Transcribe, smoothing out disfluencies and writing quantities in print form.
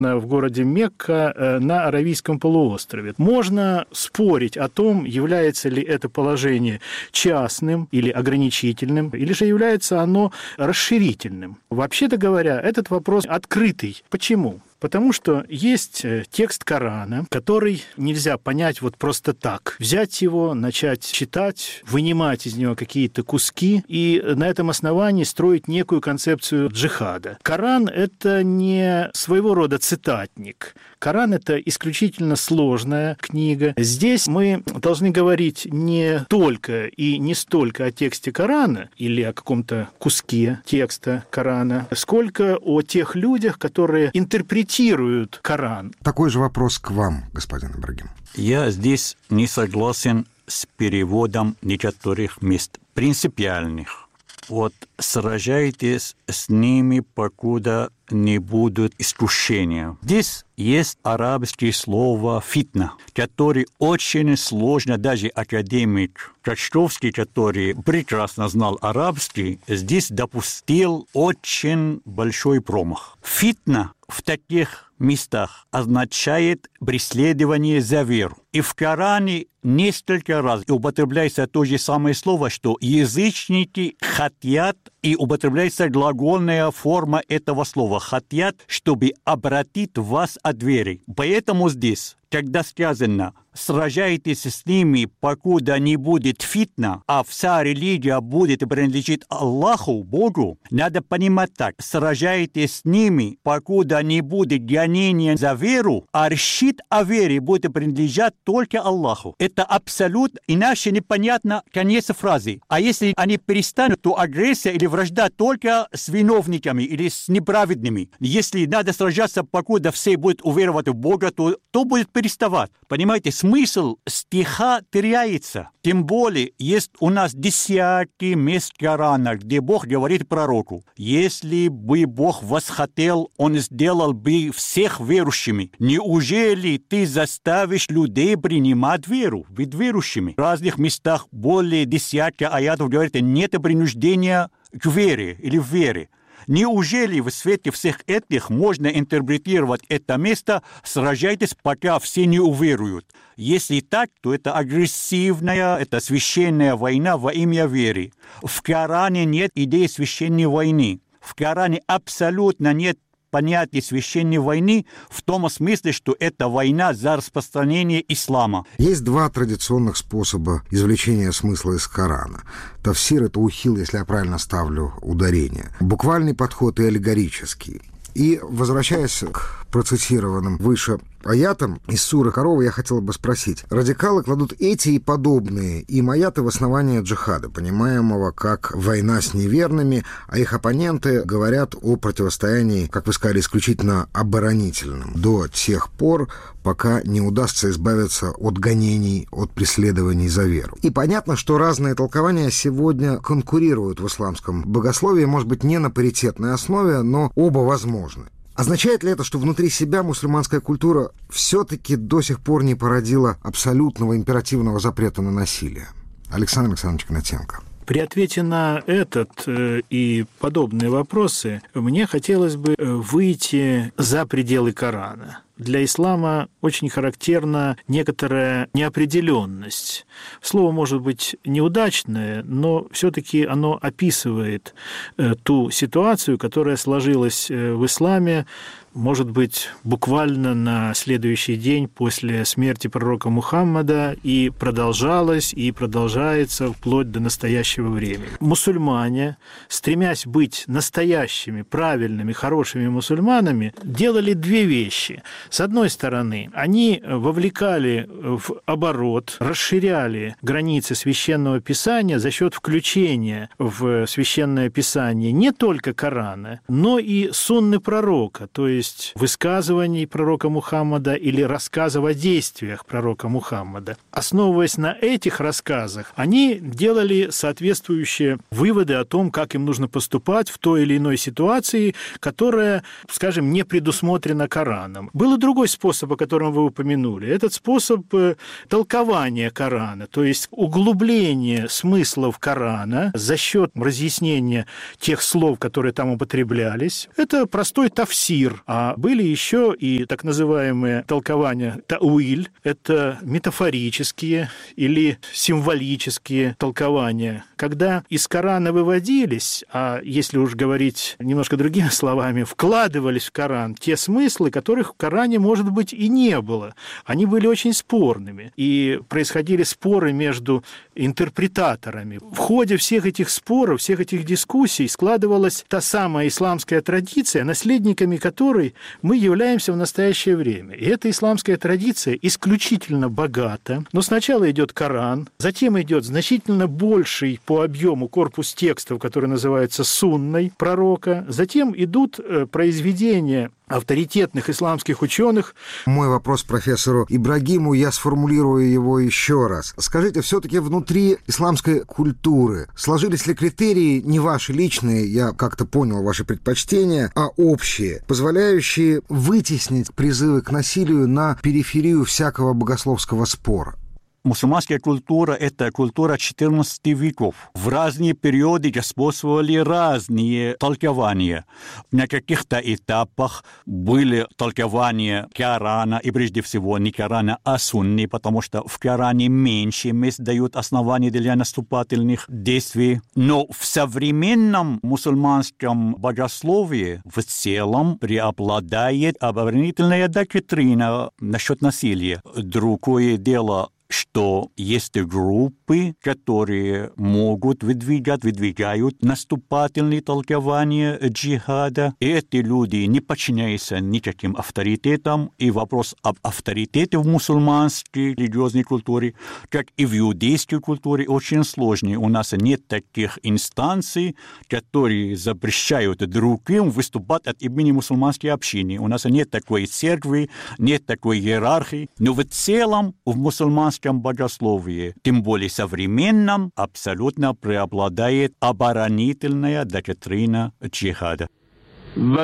в городе Мекка на Аравийском полуострове. Можно спорить о том, является ли это положение частным или ограничительным, или же является оно расширительным. Вообще-то говоря, этот вопрос открытый. Почему? Потому что есть текст Корана, который нельзя понять вот просто так. Взять его, начать читать, вынимать из него какие-то куски и на этом основании строить некую концепцию джихада. Коран – это не своего рода цитатник. Коран – это исключительно сложная книга. Здесь мы должны говорить не только и не столько о тексте Корана или о каком-то куске текста Корана, сколько о тех людях, которые интерпретируют Коран. Такой же вопрос к вам, господин Ибрагим. Я здесь не согласен с переводом некоторых мест, принципиальных. Вот сражайтесь с ними, покуда не будут искушения. Здесь есть арабское слово «фитна», которое очень сложно, даже академик Крачковский, который прекрасно знал арабский, здесь допустил очень большой промах. Фитна в таких местах означает преследование за веру. И в Коране несколько раз употребляется то же самое слово, что язычники хотят, и употребляется глагольная форма этого слова «хотят», чтобы обратить вас от веры. Поэтому здесь, когда сказано «сражайтесь с ними, покуда не будет фитна, а вся религия будет принадлежить Аллаху, Богу», надо понимать так: сражайтесь с ними, покуда не будет гонения за веру, а решит о вере будет принадлежать только Аллаху. Это абсолютно, иначе непонятно конец фразы. А если они перестанут, то агрессия или вражда только с виновниками или с неправедными. Если надо сражаться, покуда все будут уверовать в Бога, то будет переставать. Понимаете, смысл стиха теряется. Тем более, есть у нас десятки мест Корана, где Бог говорит пророку: если бы Бог восхотел, Он сделал бы всех верующими. Неужели ты заставишь людей принимать веру, быть верующими? В разных местах более десятка аятов говорит: нет принуждения к вере или в вере. Неужели в свете всех этих можно интерпретировать это место «сражайтесь, пока все не уверуют»? Если так, то это агрессивная, это священная война во имя веры. В Коране нет идеи священной войны. В Коране абсолютно нет понятие священной войны в том смысле, что это война за распространение ислама. Есть два традиционных способа извлечения смысла из Корана. Тафсир — это ухил, если я правильно ставлю ударение. Буквальный подход и аллегорический. И, возвращаясь к процитированным выше аятам из суры Корова, я хотел бы спросить. Радикалы кладут эти и подобные им аяты в основание джихада, понимаемого как война с неверными, а их оппоненты говорят о противостоянии, как вы сказали, исключительно оборонительном, до тех пор, пока не удастся избавиться от гонений, от преследований за веру. И понятно, что разные толкования сегодня конкурируют в исламском богословии, может быть, не на паритетной основе, но оба возможны. Означает ли это, что внутри себя мусульманская культура все-таки до сих пор не породила абсолютного императивного запрета на насилие? Александр Александрович Гнатенко. При ответе на этот и подобные вопросы мне хотелось бы выйти за пределы Корана. Для ислама очень характерна некоторая неопределенность. Слово может быть неудачное, но все-таки оно описывает ту ситуацию, которая сложилась в исламе, может быть, буквально на следующий день после смерти пророка Мухаммада, и продолжалась, и продолжается вплоть до настоящего времени. Мусульмане, стремясь быть настоящими, правильными, хорошими мусульманами, делали две вещи. С одной стороны, они вовлекали в оборот, расширяли границы Священного Писания за счет включения в Священное Писание не только Корана, но и сунны пророка, то есть высказываний пророка Мухаммада или рассказов о действиях пророка Мухаммада. Основываясь на этих рассказах, они делали соответствующие выводы о том, как им нужно поступать в той или иной ситуации, которая, скажем, не предусмотрена Кораном. Было другой способ, о котором вы упомянули. Этот способ толкования Корана, то есть углубление смыслов Корана за счет разъяснения тех слов, которые там употреблялись. Это простой тафсир. А были еще и так называемые толкования тауиль. Это метафорические или символические толкования, когда из Корана выводились, а если уж говорить немножко другими словами, вкладывались в Коран те смыслы, которых в Коране, может быть, и не было. Они были очень спорными, и происходили споры между интерпретаторами. В ходе всех этих споров, всех этих дискуссий складывалась та самая исламская традиция, наследниками которой мы являемся в настоящее время. И эта исламская традиция исключительно богата. Но сначала идет Коран, затем идет значительно больший по объему корпус текстов, который называется сунной пророка, затем идут произведения авторитетных исламских ученых. Мой вопрос профессору Ибрагиму, я сформулирую его еще раз. Скажите, все-таки внутри исламской культуры сложились ли критерии, не ваши личные, я как-то понял ваши предпочтения, а общие, позволяющие вытеснить призывы к насилию на периферию всякого богословского спора? Мусульманская культура – это культура 14 веков. В разные периоды господствовали разные толкования. На каких-то этапах были толкования Корана, и прежде всего не Корана, а Сунны, потому что в Коране меньше мест дают основания для наступательных действий. Но в современном мусульманском богословии в целом преобладает оборонительная доктрина насчет насилия. Другое дело, что есть группы, которые могут выдвигают наступательные толкования джихада. И эти люди не подчиняются никаким авторитетам. И вопрос об авторитете в мусульманской религиозной культуре, как и в иудейской культуре, очень сложный. У нас нет таких инстанций, которые запрещают другим выступать от имени мусульманской общины. У нас нет такой церкви, нет такой иерархии. Но в целом в мусульманском богословии, тем более современном, абсолютно преобладает оборонительная доктрина джихада.